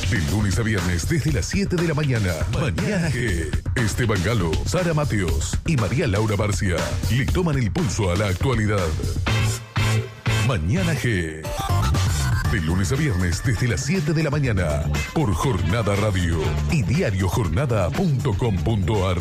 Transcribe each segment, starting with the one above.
De lunes a viernes desde las 7 de la mañana. Mañana G. Esteban Galo, Sara Mateos y María Laura Barcia le toman el pulso a la actualidad. Mañana G. De lunes a viernes desde las 7 de la mañana. Por Jornada Radio y diariojornada.com.ar.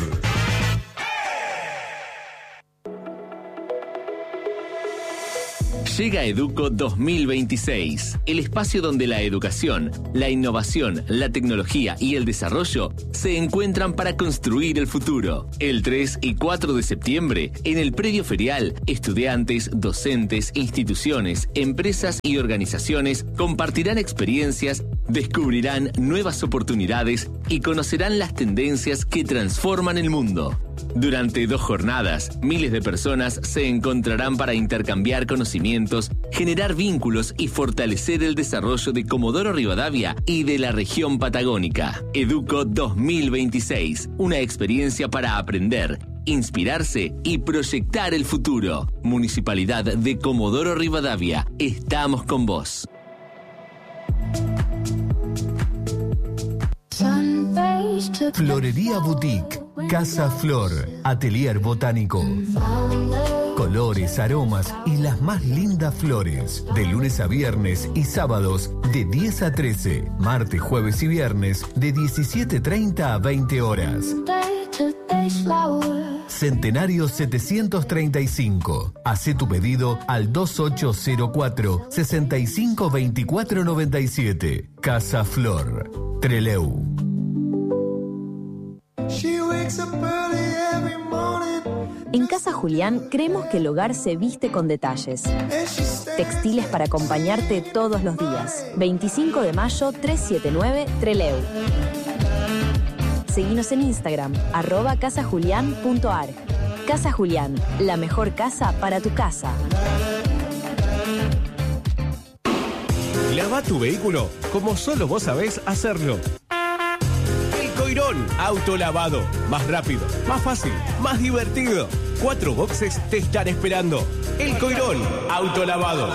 Llega Educo 2026, el espacio donde la educación, la innovación, la tecnología y el desarrollo se encuentran para construir el futuro. El 3 y 4 de septiembre, en el predio ferial, estudiantes, docentes, instituciones, empresas y organizaciones compartirán experiencias, descubrirán nuevas oportunidades y conocerán las tendencias que transforman el mundo. Durante 2 jornadas, miles de personas se encontrarán para intercambiar conocimientos, generar vínculos y fortalecer el desarrollo de Comodoro Rivadavia y de la región patagónica. Educo 2026, una experiencia para aprender, inspirarse y proyectar el futuro. Municipalidad de Comodoro Rivadavia, estamos con vos. Florería Boutique, Casa Flor, Atelier Botánico. Colores, aromas y las más lindas flores. De lunes a viernes y sábados de 10 a 13. Martes, jueves y viernes de 17:30 a 20 horas. Centenario 735. Hacé tu pedido al 2804 652497. Casa Flor, Trelew. En Casa Julián creemos que el hogar se viste con detalles. Textiles para acompañarte todos los días. 25 de mayo 379 Trelew. Seguinos en Instagram, @casajulian.ar. Casa Julián, la mejor casa para tu casa. Lava tu vehículo como solo vos sabés hacerlo. El Coirón Autolavado. Más rápido, más fácil, más divertido. 4 boxes te están esperando. El Coirón Autolavado.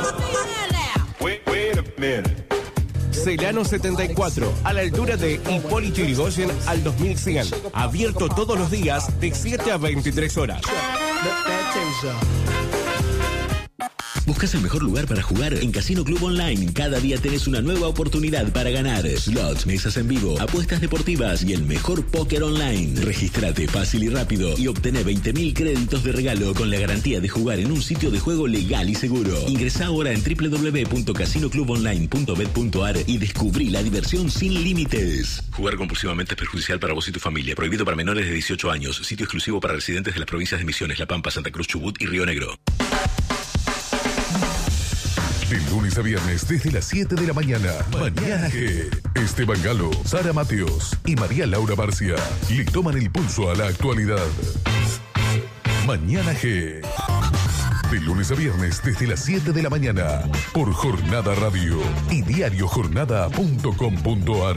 Celano 74, a la altura de Hipólito Yrigoyen al 2100. Abierto todos los días de 7 a 23 horas. ¿Buscas el mejor lugar para jugar? En Casino Club Online, cada día tenés una nueva oportunidad para ganar. Slots, mesas en vivo, apuestas deportivas y el mejor póker online. Regístrate fácil y rápido y obtené 20.000 créditos de regalo con la garantía de jugar en un sitio de juego legal y seguro. Ingresá ahora en www.casinoclubonline.bet.ar y descubrí la diversión sin límites. Jugar compulsivamente es perjudicial para vos y tu familia. Prohibido para menores de 18 años. Sitio exclusivo para residentes de las provincias de Misiones, La Pampa, Santa Cruz, Chubut y Río Negro. De lunes a viernes desde las 7 de la mañana. Mañana G. Esteban Galo, Sara Mateos y María Laura Barcia le toman el pulso a la actualidad. Mañana G. De lunes a viernes desde las 7 de la mañana. Por Jornada Radio y diariojornada.com.ar.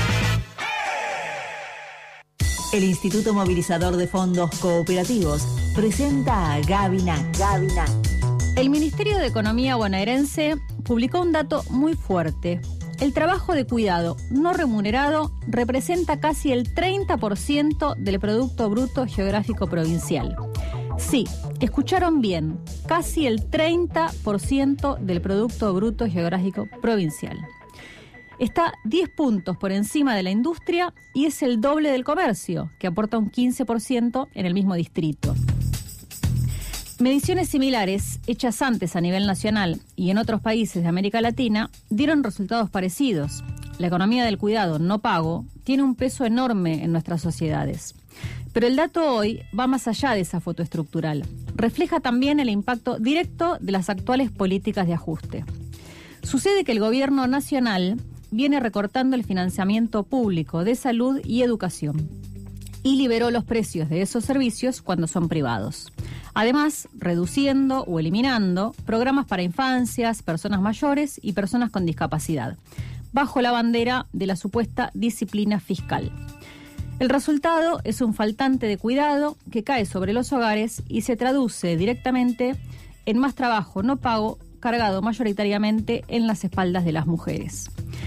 El Instituto Movilizador de Fondos Cooperativos presenta a Gavinac. El Ministerio de Economía bonaerense publicó un dato muy fuerte. El trabajo de cuidado no remunerado representa casi el 30% del Producto Bruto Geográfico Provincial. Sí, escucharon bien, casi el 30% del Producto Bruto Geográfico Provincial. Está 10 puntos por encima de la industria y es el doble del comercio, que aporta un 15% en el mismo distrito. Mediciones similares, hechas antes a nivel nacional y en otros países de América Latina, dieron resultados parecidos. La economía del cuidado no pago tiene un peso enorme en nuestras sociedades. Pero el dato hoy va más allá de esa foto estructural. Refleja también el impacto directo de las actuales políticas de ajuste. Sucede que el gobierno nacional viene recortando el financiamiento público de salud y educación y liberó los precios de esos servicios cuando son privados. Además, reduciendo o eliminando programas para infancias, personas mayores y personas con discapacidad, bajo la bandera de la supuesta disciplina fiscal. El resultado es un faltante de cuidado que cae sobre los hogares y se traduce directamente en más trabajo no pago cargado mayoritariamente en las espaldas de las mujeres.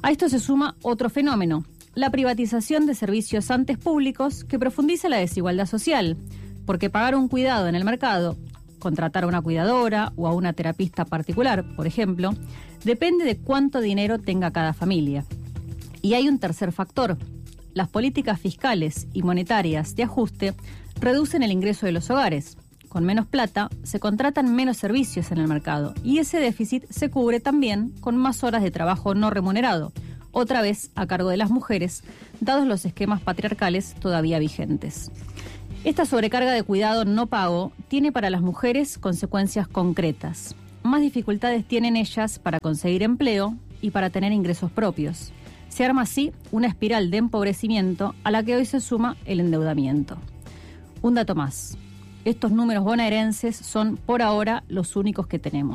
A esto se suma otro fenómeno, la privatización de servicios antes públicos que profundiza la desigualdad social, porque pagar un cuidado en el mercado, contratar a una cuidadora o a una terapista particular, por ejemplo, depende de cuánto dinero tenga cada familia. Y hay un tercer factor. Las políticas fiscales y monetarias de ajuste reducen el ingreso de los hogares. Con menos plata, se contratan menos servicios en el mercado y ese déficit se cubre también con más horas de trabajo no remunerado, otra vez a cargo de las mujeres, dados los esquemas patriarcales todavía vigentes. Esta sobrecarga de cuidado no pago tiene para las mujeres consecuencias concretas. Más dificultades tienen ellas para conseguir empleo y para tener ingresos propios. Se arma así una espiral de empobrecimiento a la que hoy se suma el endeudamiento. Un dato más. Estos números bonaerenses son por ahora los únicos que tenemos.